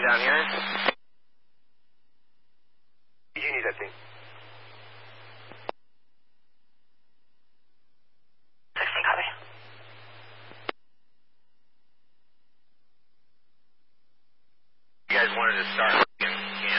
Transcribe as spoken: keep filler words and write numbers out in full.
down here. You need that thing. Sixteen, copy. You guys wanted to start.